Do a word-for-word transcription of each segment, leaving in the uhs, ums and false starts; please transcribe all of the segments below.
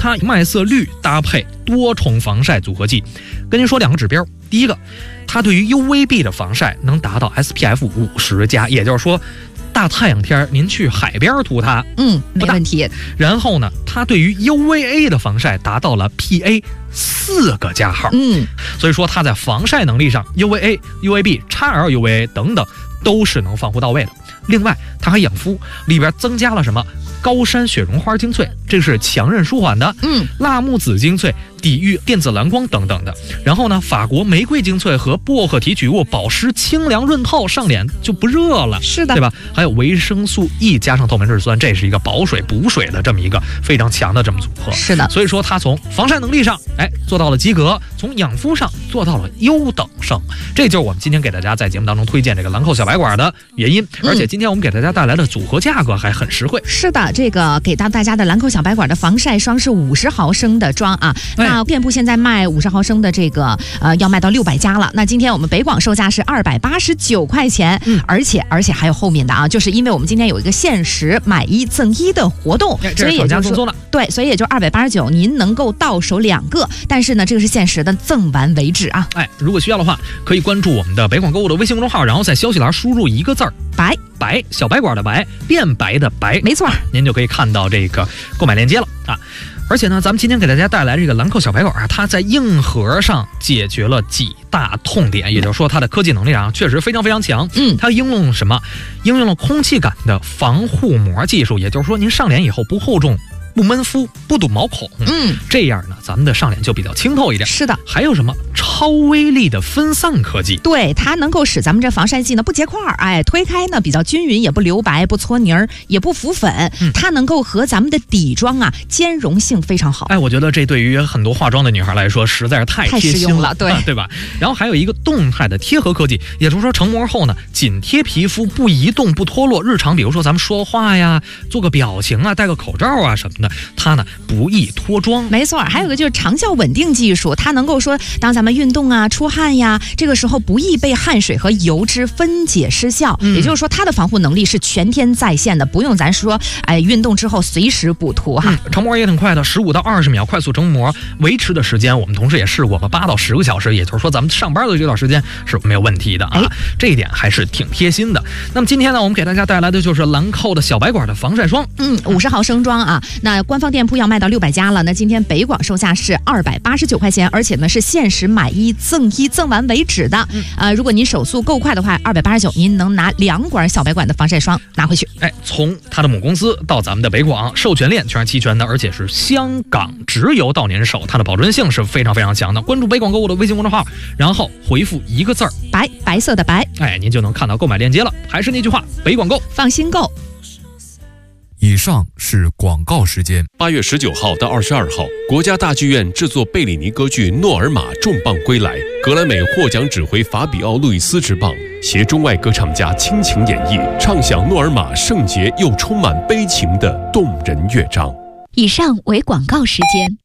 它麦色绿搭配多重防晒组合剂。跟您说两个指标，第一个，它对于 U V B 的防晒能达到 S P F 五十加，也就是说大太阳天您去海边涂它， 嗯，没问题。 然后呢，它对于 U V A 的防晒达到了 P A 四个加号， 嗯， 所以说它在防晒能力上 U V A、U V B、X L U V A 等等都是能防护到位的。另外，它还养肤，里边增加了什么？高山雪绒花精粹，这是强韧舒缓的， 嗯， 辣木籽精粹，抵御电子蓝光等等的。然后呢，法国玫瑰精粹和薄荷提取物保湿清凉润透，上脸就不热了， 是的， 对吧？还有维生素 E 加上透明质酸，这是一个保水补水的这么一个非常强的这么组合。 是的， 所以说它从防晒能力上，哎，做到了及格；从养肤上做到了优等生。这就是我们今天给大家在节目当中推荐这个兰蔻小白管的原因。而且今天我们给大家带来的组合价格还很实惠。 是的，这个给到大家的兰蔻小白管的防晒霜是五十毫升的装啊，那店铺现在卖五十毫升的这个呃要卖到六百加了。那今天我们北广售价是二百八十九块钱，嗯，而且而且还有后面的啊，就是因为我们今天有一个限时买一赠一的活动， 所以也就是说对，所以也就二百八十九，您能够到手两个，但是呢，这个是限时的，赠完为止啊。 哎，如果需要的话，可以关注我们的北广购物的微信公众号，然后在消息栏输入一个字儿白。白小白管的白，变白的白， 没错， 您就可以看到这个购买链接了啊！而且呢，咱们今天给大家带来这个兰蔻小白管啊，它在硬核上解决了几大痛点，也就是说它的科技能力啊确实非常非常强。 嗯， 它应用了什么？应用了空气感的防护膜技术，也就是说您上脸以后不厚重、不闷肤、不堵毛孔， 嗯， 这样呢，咱们的上脸就比较清透一点。 是的， 还有什么超微粒的分散科技？ 对，它能够使咱们这防晒剂呢不结块儿，哎，推开呢比较均匀，也不留白、不搓泥儿，也不浮粉，嗯、它能够和咱们的底妆啊兼容性非常好。 哎，我觉得这对于很多化妆的女孩来说实在是太贴心了，对、 啊、对吧？然后还有一个动态的贴合科技，也就是说成膜后呢紧贴皮肤，不移动、不脱落，日常比如说咱们说话呀、做个表情啊、戴个口罩啊什么的，它呢不易脱妆。 没错，还有个就是长效稳定技术，它能够说当咱们运动啊、出汗呀，这个时候不易被汗水和油脂分解失效。嗯、也就是说，它的防护能力是全天在线的，不用咱说，哎，运动之后随时补涂哈。 嗯、成膜也挺快的，十五到二十秒快速成膜，维持的时间我们同事也试过了，八到十个小时，也就是说咱们上班的这段时间是没有问题的啊。哎、这一点还是挺贴心的。那么今天呢，我们给大家带来的就是兰蔻的小白管的防晒霜， 嗯，五十毫升装啊。那官方店铺要卖到六百加了，那今天北广售价是二百八十九块钱，而且呢是限时买一赠一，赠完为止的。嗯、呃，如果您手速够快的话，二百八十九您能拿两管小白管的防晒霜拿回去。 哎，从它的母公司到咱们的北广，授权链全是齐全的，而且是香港直邮到您手，它的保真性是非常非常强的。关注北广购物的微信公众号，然后回复一个字儿白，白色的白， 哎，您就能看到购买链接了。还是那句话，北广购， 放心购。 以上是广告时间。 八月十九号到二十二号，国家大剧院制作贝里尼歌剧《诺尔玛》重磅归来，格莱美获奖指挥法比奥·路易斯执棒，携中外歌唱家倾情演绎，唱响诺尔玛圣洁又充满悲情的动人乐章。 以上为广告时间。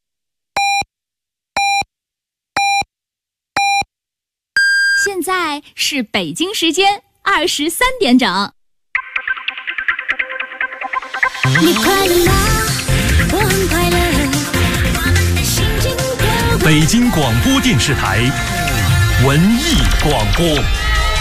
现在是北京时间二十三点整。 你快乐吗？我很快乐。我们的心情都北京广播电视台文艺广播。